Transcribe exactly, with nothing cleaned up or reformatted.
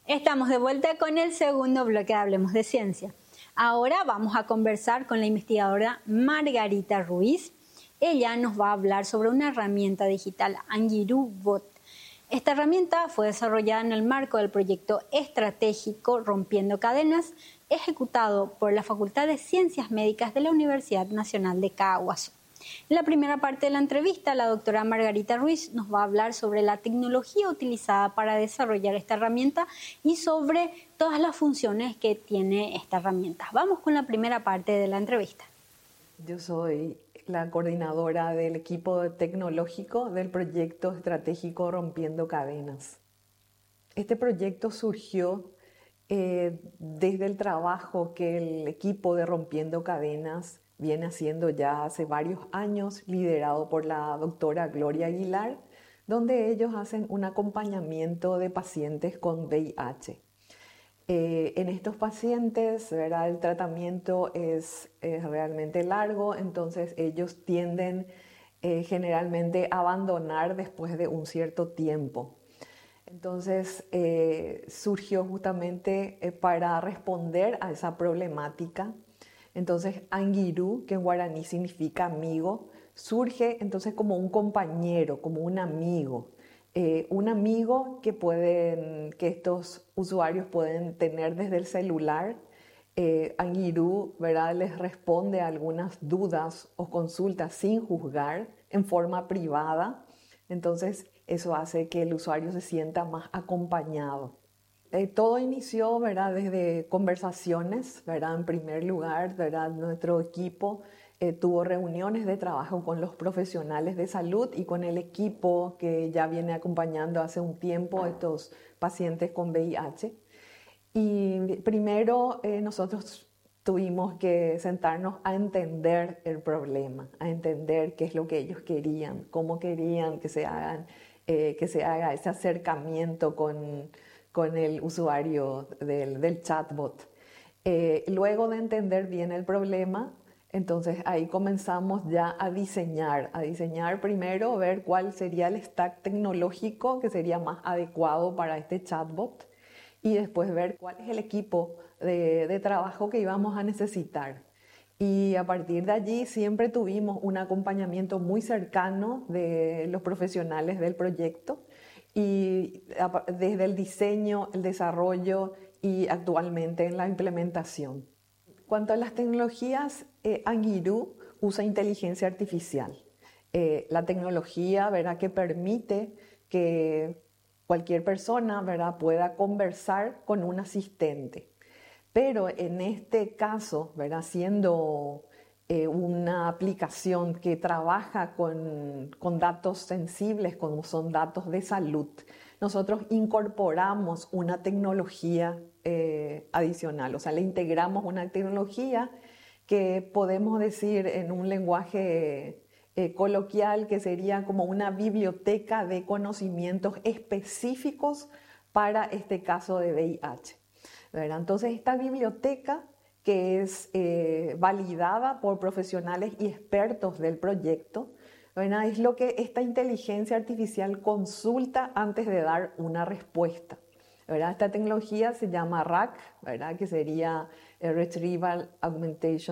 Estamos de vuelta con el segundo bloque de Hablemos de Ciencia. Ahora vamos a conversar con la investigadora Margarita Ruiz. Ella nos va a hablar sobre una herramienta digital, Anguirú Bot. Esta herramienta fue desarrollada en el marco del proyecto estratégico Rompiendo Cadenas, ejecutado por la Facultad de Ciencias Médicas de la Universidad Nacional de Caaguazú. En la primera parte de la entrevista, la doctora Margarita Ruiz nos va a hablar sobre la tecnología utilizada para desarrollar esta herramienta y sobre todas las funciones que tiene esta herramienta. Vamos con la primera parte de la entrevista. Yo soy la coordinadora del equipo tecnológico del proyecto estratégico Rompiendo Cadenas. Este proyecto surgió eh, desde el trabajo que el equipo de Rompiendo Cadenas viene haciendo ya hace varios años, liderado por la doctora Gloria Aguilar, donde ellos hacen un acompañamiento de pacientes con V I H. Eh, en estos pacientes, ¿verdad?, el tratamiento es, es realmente largo, entonces ellos tienden eh, generalmente a abandonar después de un cierto tiempo. Entonces eh, surgió justamente eh, para responder a esa problemática. Entonces, Anguirú, que en guaraní significa amigo, surge entonces como un compañero, como un amigo. Eh, un amigo que, pueden, que estos usuarios pueden tener desde el celular. Eh, Anguirú, ¿verdad?, les responde a algunas dudas o consultas sin juzgar, en forma privada. Entonces, eso hace que el usuario se sienta más acompañado. Eh, todo inició, ¿verdad?, desde conversaciones, ¿verdad? En primer lugar, ¿verdad?, nuestro equipo eh, tuvo reuniones de trabajo con los profesionales de salud y con el equipo que ya viene acompañando hace un tiempo a estos pacientes con V I H. Y primero eh, nosotros tuvimos que sentarnos a entender el problema, a entender qué es lo que ellos querían, cómo querían que se, hagan, eh, que se haga ese acercamiento con con el usuario del, del chatbot. Eh, luego de entender bien el problema, entonces ahí comenzamos ya a diseñar, a diseñar primero, ver cuál sería el stack tecnológico que sería más adecuado para este chatbot y después ver cuál es el equipo de, de trabajo que íbamos a necesitar. Y a partir de allí siempre tuvimos un acompañamiento muy cercano de los profesionales del proyecto, y desde el diseño, el desarrollo y actualmente en la implementación. Cuanto a las tecnologías, eh, Anguirú usa inteligencia artificial. Eh, la tecnología, ¿verdad?, que permite que cualquier persona, ¿verdad?, pueda conversar con un asistente. Pero en este caso, ¿verdad?, siendo Eh, una aplicación que trabaja con, con datos sensibles, como son datos de salud, nosotros incorporamos una tecnología eh, adicional, o sea, le integramos una tecnología que podemos decir en un lenguaje eh, coloquial que sería como una biblioteca de conocimientos específicos para este caso de V I H, ¿verdad? Entonces, esta biblioteca, que es eh, validada por profesionales y expertos del proyecto, ¿verdad?, es lo que esta inteligencia artificial consulta antes de dar una respuesta, ¿verdad? Esta tecnología se llama R A C, ¿verdad?, que sería Retrieval Augmentation